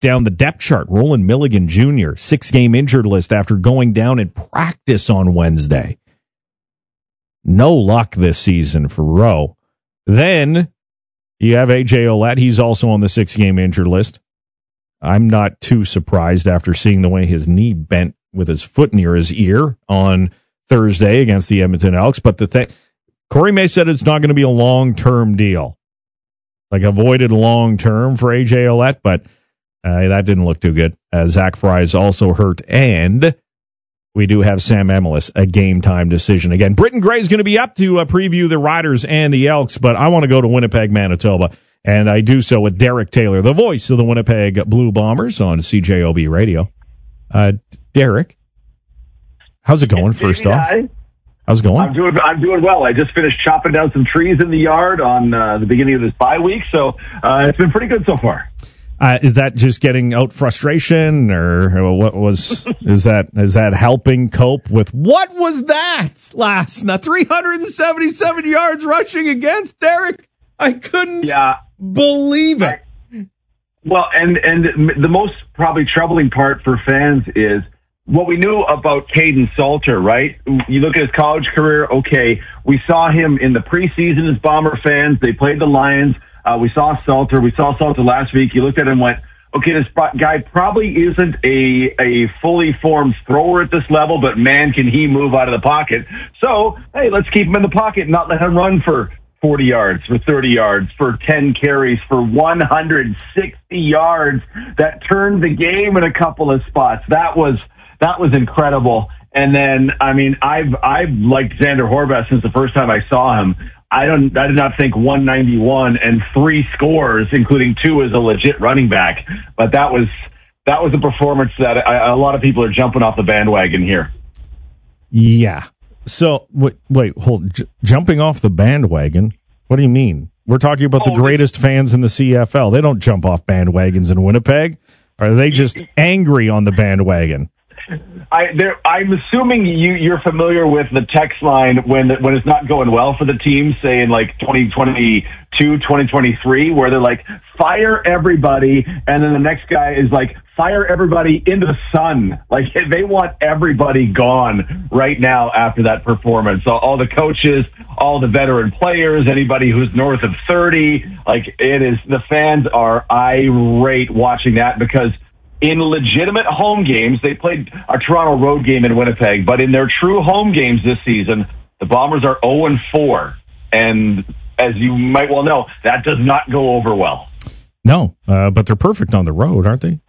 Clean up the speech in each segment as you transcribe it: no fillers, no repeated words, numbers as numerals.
down the depth chart. Roland Milligan Jr., 6-game injured list after going down in practice on Wednesday. No luck this season for Rowe. Then you have A.J. Ouellette. He's also on the 6-game injured list. I'm not too surprised after seeing the way his knee bent with his foot near his ear on Thursday against the Edmonton Elks. But Corey May said it's not going to be a long-term deal. Like avoided long-term for A.J. Ouellette, but that didn't look too good. Zach Fry is also hurt, and we do have Sam Emilus, a game-time decision. Again, Britton Gray is going to be up to preview the Riders and the Elks, but I want to go to Winnipeg, Manitoba, and I do so with Derek Taylor, the voice of the Winnipeg Blue Bombers on CJOB Radio. Derek, how's it going, first off? How's it going? I'm doing well. I just finished chopping down some trees in the yard on the beginning of this bye week, so it's been pretty good so far. Is that just getting out frustration, or what is that helping cope with what was that last night? 377 yards rushing against Derek. I couldn't believe it. Well, and the most probably troubling part for fans is what we knew about Caden Salter, right? You look at his college career, okay, we saw him in the preseason as Bomber fans. They played the Lions. We saw Salter last week. You looked at him and went, okay, this guy probably isn't a fully formed thrower at this level, but man, can he move out of the pocket. So, hey, let's keep him in the pocket and not let him run for 40 yards, for 30 yards, for 10 carries, for 160 yards. That turned the game in a couple of spots. That was incredible. And then, I mean, I've liked Xander Horvath since the first time I saw him. I did not think 191 and 3 scores, including 2 as a legit running back. But that was a performance that a lot of people are jumping off the bandwagon here. Yeah. So, jumping off the bandwagon? What do you mean? We're talking about the greatest fans in the CFL. They don't jump off bandwagons in Winnipeg. Are they just angry on the bandwagon? I'm assuming you're familiar with the text line when it's not going well for the team, say in like 2022, 2023, where they're like, fire everybody, and then the next guy is like, fire everybody into the sun. Like, they want everybody gone right now after that performance. So all the coaches, all the veteran players, anybody who's north of 30, like, the fans are irate watching that because in legitimate home games, they played a Toronto road game in Winnipeg, but in their true home games this season, the Bombers are 0-4. And as you might well know, that does not go over well. No, but they're perfect on the road, aren't they?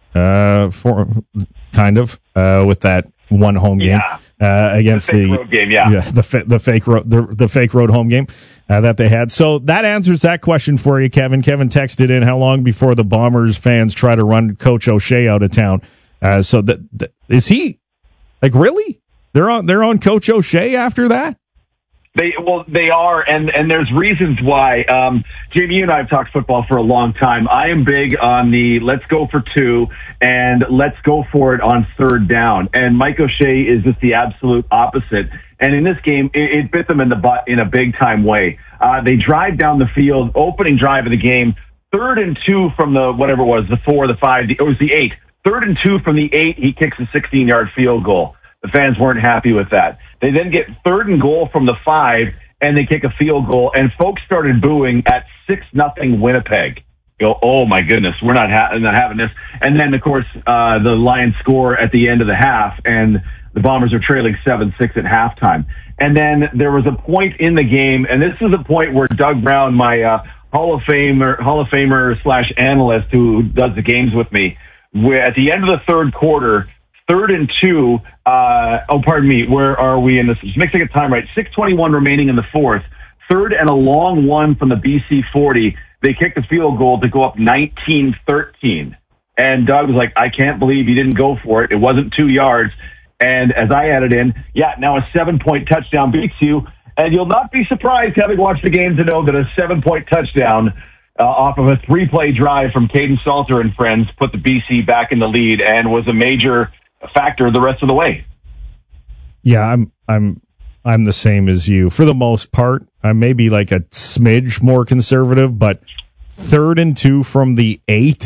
With that one home game against the road game, the fake road home game that they had. So that answers that question for you, Kevin. Kevin texted in, how long before the Bombers fans try to run Coach O'Shea out of town? So is he like really? They're on Coach O'Shea after that? They are, and there's reasons why. Jamie, you and I have talked football for a long time. I am big on the let's go for 2 and let's go for it on 3rd down. And Mike O'Shea is just the absolute opposite. And in this game, it bit them in the butt in a big-time way. They drive down the field, opening drive of the game, 3rd and 2 from the, whatever it was, the 4, the 5, it was the 8. 3rd and 2 from the 8, he kicks a 16-yard field goal. The fans weren't happy with that. They then get 3rd and goal from the 5, and they kick a field goal, and folks started booing at 6-0 Winnipeg. You go, oh my goodness, we're not having this. And then, of course, the Lions score at the end of the half, and the Bombers are trailing 7-6 at halftime. And then there was a point in the game, and this is a point where Doug Brown, my Hall of Famer / analyst who does the games with me, where at the end of the 3rd quarter, 3rd and 2, pardon me, where are we in this? Just mixing a time right. 6:21 remaining in the 4th. 3rd and a long one from the BC 40. They kicked the field goal to go up 19-13. And Doug was like, I can't believe you didn't go for it. It wasn't 2 yards. And as I added in, now a 7-point touchdown beats you. And you'll not be surprised, having watched the game, to know that a 7-point touchdown off of a 3-play drive from Caden Salter and friends put the BC back in the lead and was a major factor the rest of the way. Yeah, I'm the same as you. For the most part, I may be like a smidge more conservative, but 3rd and 2 from the 8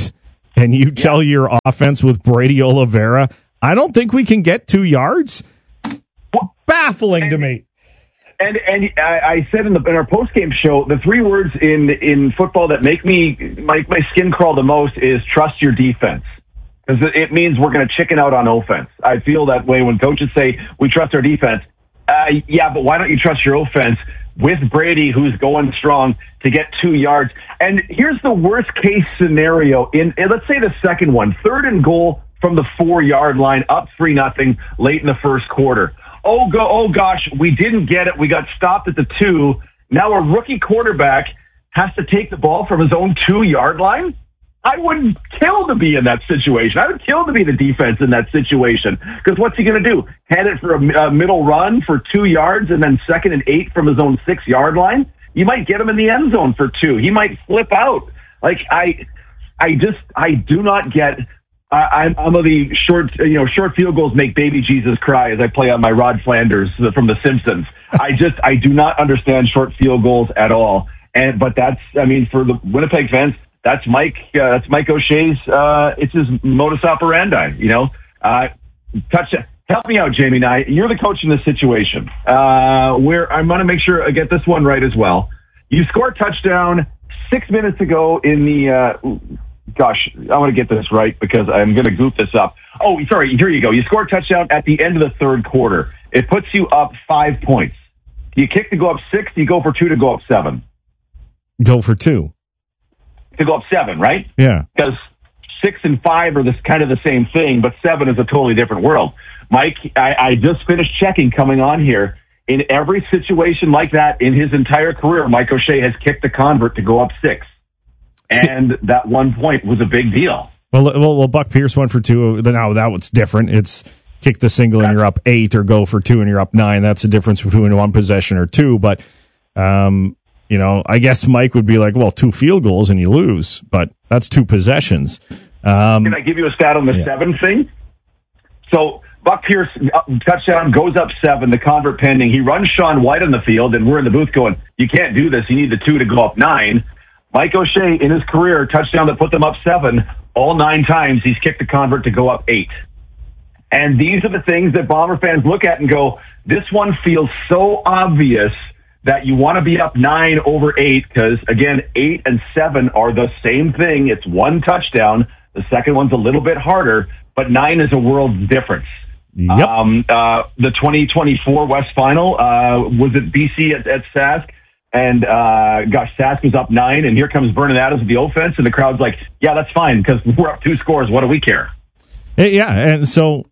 and you tell your offense with Brady Oliveira, I don't think we can get 2 yards? Baffling to me. And I said in our post-game show, the 3 words in football that make my skin crawl the most is trust your defense. Because it means we're going to chicken out on offense. I feel that way when coaches say we trust our defense. Yeah, but why don't you trust your offense with Brady, who's going strong, to get 2 yards? And here's the worst case scenario. In let's say the second one, 3rd and goal from the 4-yard line, up 3-0 late in the first quarter. Oh gosh, we didn't get it. We got stopped at the 2. Now a rookie quarterback has to take the ball from his own 2-yard line? I would kill to be in that situation. I would kill to be the defense in that situation. Because what's he going to do? Hand it for a middle run for 2 yards and then 2nd and 8 from his own 6-yard line? You might get him in the end zone for 2. He might flip out. Like, I do not get... I'm of the short field goals make baby Jesus cry as I play on my Rod Flanders from The Simpsons. I do not understand short field goals at all. But for the Winnipeg fans, that's Mike O'Shea's, it's his modus operandi, Help me out, Jamie. Now, you're the coach in this situation. Where I'm going to make sure I get this one right as well. You score a touchdown 6 minutes ago in the, I want to get this right because I'm going to goof this up. Oh, sorry. Here you go. You score a touchdown at the end of the 3rd quarter. It puts you up 5 points. Do you kick to go up 6? Do you go for 2 to go up 7? Go for 2. To go up 7, right? Yeah. Because 6 and 5 are kind of the same thing, but 7 is a totally different world. Mike, I just finished checking coming on here. In every situation like that in his entire career, Mike O'Shea has kicked a convert to go up 6. And that 1 point was a big deal. Well, Buck Pierce went for 2. Now that was different. It's kick the single and you're up 8, or go for 2 and you're up 9. That's the difference between 1 possession or 2. But, I guess Mike would be like, well, 2 field goals and you lose. But that's 2 possessions. Can I give you a stat on the 7 thing? So Buck Pierce, touchdown, goes up 7, the convert pending. He runs Sean White on the field, and we're in the booth going, you can't do this. You need the 2 to go up 9. Mike O'Shea, in his career, touchdown that put them up 7, all 9 times he's kicked the convert to go up 8. And these are the things that Bomber fans look at and go, this one feels so obvious that you want to be up 9 over 8 because, again, 8 and 7 are the same thing. It's 1 touchdown. The second one's a little bit harder, but 9 is a world difference. Yep. The 2024 West Final, was it BC at Sask? And, Sask was up 9, and here comes Vernon Adams with the offense, and the crowd's like, yeah, that's fine, because we're up 2 scores. What do we care? Yeah, and so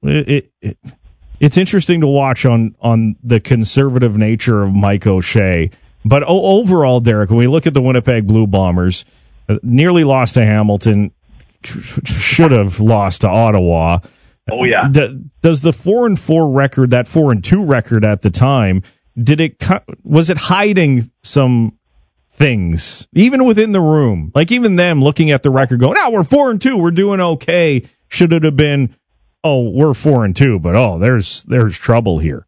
it's interesting to watch on the conservative nature of Mike O'Shea. But overall, Derek, when we look at the Winnipeg Blue Bombers, nearly lost to Hamilton, should have lost to Ottawa. Oh, yeah. Does the 4-4 record, that 4-2 record at the time, was it hiding some things, even within the room? Like, even them looking at the record going, we're 4-2, we're doing okay. Should it have been, we're 4-2, but there's trouble here?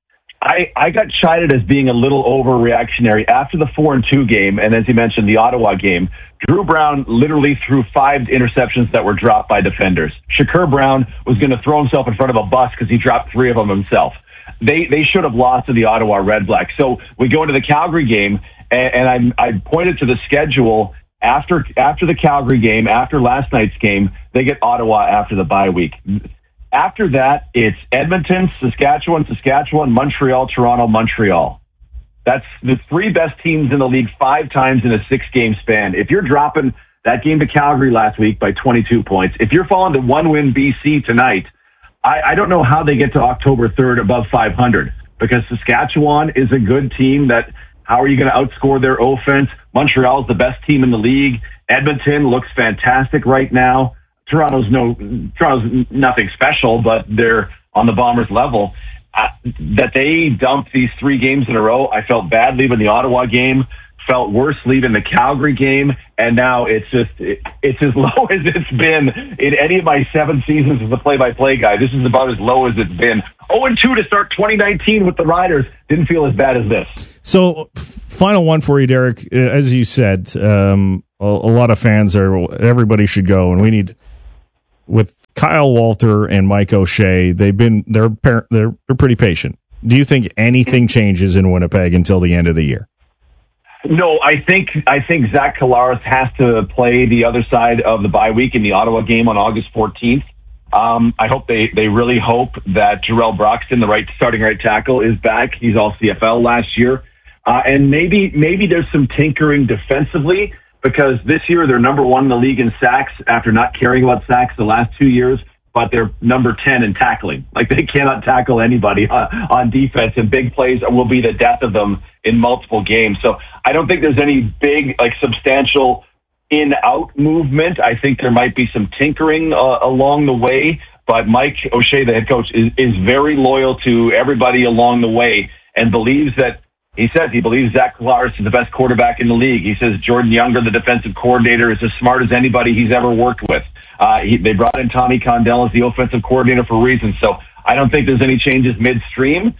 I got chided as being a little overreactionary after the 4-2 game, and as you mentioned, the Ottawa game. Drew Brown literally threw 5 interceptions that were dropped by defenders. Shakur Brown was going to throw himself in front of a bus because he dropped 3 of them himself. They should have lost to the Ottawa Red Black. So we go into the Calgary game, and I pointed to the schedule after the Calgary game, after last night's game. They get Ottawa after the bye week. After that, it's Edmonton, Saskatchewan, Montreal, Toronto, Montreal. That's the 3 best teams in the league 5 times in a 6-game span. If you're dropping that game to Calgary last week by 22 points, if you're falling to 1-win BC tonight, I don't know how they get to October 3rd above 500, because Saskatchewan is a good team that, how are you going to outscore their offense? Montreal is the best team in the league. Edmonton looks fantastic right now. Toronto's nothing special, but they're on the Bombers level. That they dumped these 3 games in a row, I felt bad leaving the Ottawa game, felt worse leaving the Calgary game, and now it's as low as it's been in any of my 7 seasons as a play-by-play guy. This is about as low as it's been. 0-2 to start 2019 with the Riders. Didn't feel as bad as this. So, final one for you, Derek. As you said, a lot of fans everybody should go, and we need, with Kyle Walter and Mike O'Shea, they're pretty patient. Do you think anything changes in Winnipeg until the end of the year? No, I think Zach Collaros has to play the other side of the bye week in the Ottawa game on August 14th. I hope they really hope that Jarrell Broxton, the starting right tackle, is back. He's all CFL last year. And maybe there's some tinkering defensively, because this year they're number 1 in the league in sacks after not caring about sacks the last 2 years, but they're number 10 in tackling. Like, they cannot tackle anybody on defense, and big plays will be the death of them in multiple games. So I don't think there's any big, substantial in-out movement. I think there might be some tinkering along the way, but Mike O'Shea, the head coach, is very loyal to everybody along the way, and believes that, he says he believes Zach Collaros is the best quarterback in the league. He says Jordan Younger, the defensive coordinator, is as smart as anybody he's ever worked with. They brought in Tommy Condell as the offensive coordinator for reasons. So I don't think there's any changes midstream.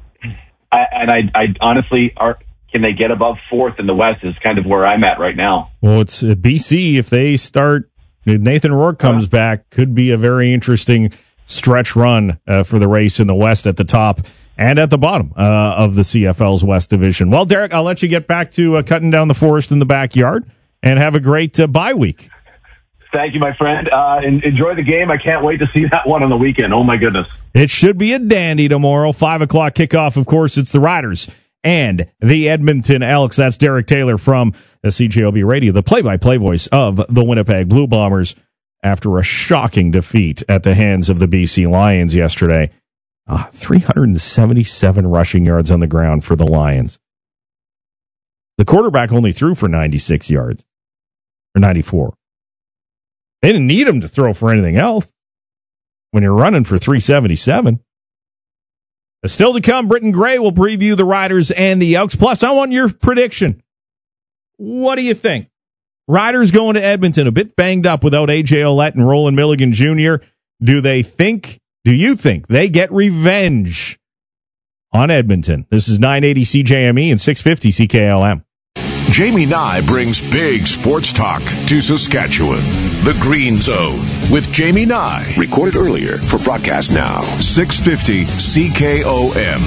I honestly, can they get above 4th in the West is kind of where I'm at right now. Well, it's BC. If they start, Nathan Rourke comes back, could be a very interesting stretch run for the race in the West at the top and at the bottom of the CFL's West Division. Well, Derek, I'll let you get back to cutting down the forest in the backyard, and have a great bye week. Thank you, my friend. Enjoy the game. I can't wait to see that one on the weekend. Oh, my goodness. It should be a dandy tomorrow. 5 o'clock kickoff. Of course, it's the Riders and the Edmonton Elks. That's Derek Taylor from the CJOB Radio, the play-by-play voice of the Winnipeg Blue Bombers, after a shocking defeat at the hands of the BC Lions yesterday. 377 rushing yards on the ground for the Lions. The quarterback only threw for 96 yards, or 94. They didn't need him to throw for anything else when you're running for 377. Still to come, Britton Gray will preview the Riders and the Elks. Plus, I want your prediction. What do you think? Riders going to Edmonton, a bit banged up without A.J. Ouellette and Roland Milligan Jr. Do you think they get revenge on Edmonton? This is 980 CJME and 650 CKLM. Jamie Nye brings big sports talk to Saskatchewan. The Green Zone with Jamie Nye. Recorded earlier for broadcast now. 650 CKOM.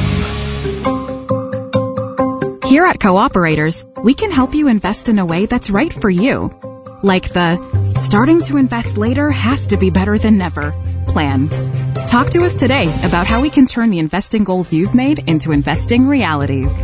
Here at Cooperators, we can help you invest in a way that's right for you. Like the starting to invest later has to be better than never plan. Talk to us today about how we can turn the investing goals you've made into investing realities.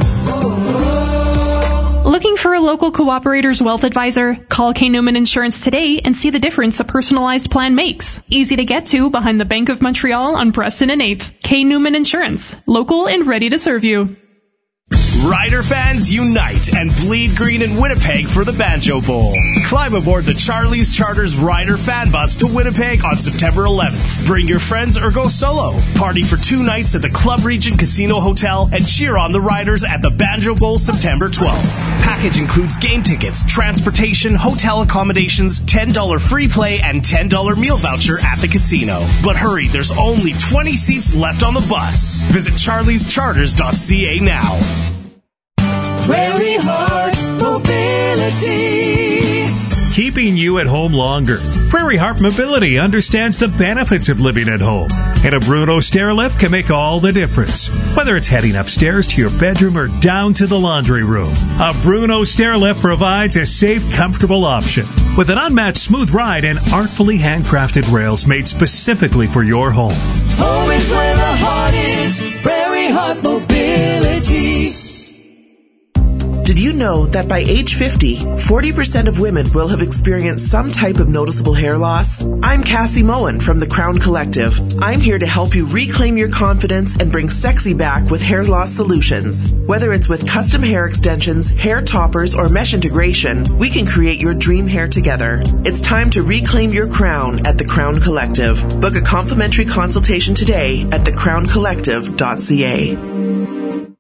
Looking for a local Cooperator's wealth advisor? Call K. Newman Insurance today and see the difference a personalized plan makes. Easy to get to behind the Bank of Montreal on Preston and 8th. K. Newman Insurance. Local and ready to serve you. Rider fans unite and bleed green in Winnipeg for the Banjo Bowl. Climb aboard the Charlie's Charters Rider Fan Bus to Winnipeg on September 11th. Bring your friends or go solo. Party for 2 nights at the Club Regent Casino Hotel and cheer on the Riders at the Banjo Bowl September 12th. Package includes game tickets, transportation, hotel accommodations, $10 free play, and $10 meal voucher at the casino. But hurry, there's only 20 seats left on the bus. Visit charliescharters.ca now. Prairie Heart Mobility. Keeping you at home longer. Prairie Heart Mobility understands the benefits of living at home, and a Bruno stairlift can make all the difference. Whether it's heading upstairs to your bedroom or down to the laundry room, a Bruno stairlift provides a safe, comfortable option with an unmatched smooth ride and artfully handcrafted rails made specifically for your home. Home is where the heart is. Prairie Heart Mobility. Did you know that by age 50, 40% of women will have experienced some type of noticeable hair loss? I'm Cassie Moen from the Crown Collective. I'm here to help you reclaim your confidence and bring sexy back with hair loss solutions. Whether it's with custom hair extensions, hair toppers, or mesh integration, we can create your dream hair together. It's time to reclaim your crown at the Crown Collective. Book a complimentary consultation today at thecrowncollective.ca.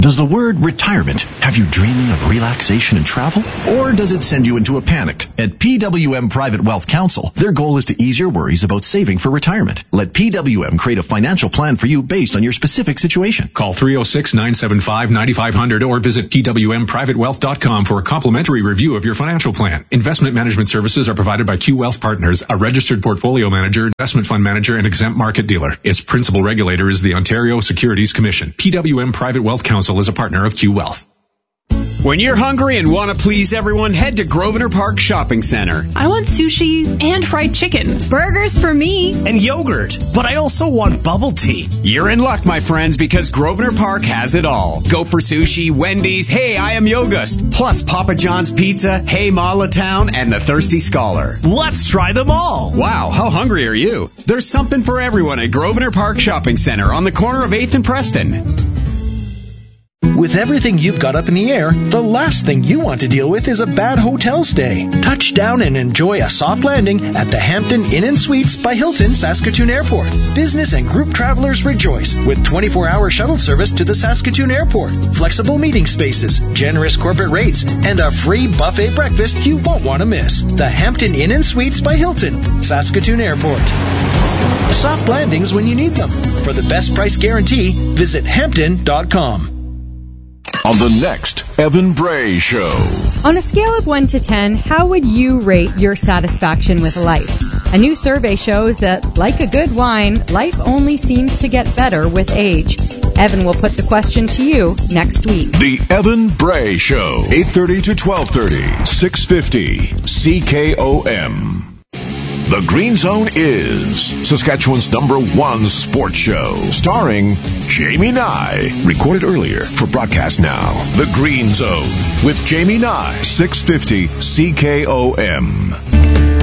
Does the word retirement have you dreaming of relaxation and travel? Or does it send you into a panic? At PWM Private Wealth Counsel, their goal is to ease your worries about saving for retirement. Let PWM create a financial plan for you based on your specific situation. Call 306-975-9500 or visit pwmprivatewealth.com for a complimentary review of your financial plan. Investment management services are provided by Q Wealth Partners, a registered portfolio manager, investment fund manager, and exempt market dealer. Its principal regulator is the Ontario Securities Commission. PWM Private Wealth Counsel is a partner of Q Wealth. When you're hungry and want to please everyone, head to Grosvenor Park Shopping Center. I want sushi and fried chicken. Burgers for me. And yogurt. But I also want bubble tea. You're in luck, my friends, because Grosvenor Park has it all. Go for sushi, Wendy's, Hey, I Am Yogust, plus Papa John's Pizza, Hey Malatown, and the Thirsty Scholar. Let's try them all. Wow, how hungry are you? There's something for everyone at Grosvenor Park Shopping Center on the corner of 8th and Preston. With everything you've got up in the air, the last thing you want to deal with is a bad hotel stay. Touch down and enjoy a soft landing at the Hampton Inn & Suites by Hilton Saskatoon Airport. Business and group travelers rejoice with 24-hour shuttle service to the Saskatoon Airport, flexible meeting spaces, generous corporate rates, and a free buffet breakfast you won't want to miss. The Hampton Inn & Suites by Hilton, Saskatoon Airport. Soft landings when you need them. For the best price guarantee, visit Hampton.com. On the next Evan Bray Show. On a scale of 1 to 10, how would you rate your satisfaction with life? A new survey shows that, like a good wine, life only seems to get better with age. Evan will put the question to you next week. The Evan Bray Show, 8:30 to 12:30, 650 CKOM. The Green Zone is Saskatchewan's #1 sports show, starring Jamie Nye. Recorded earlier for broadcast now. The Green Zone with Jamie Nye, 650 CKOM.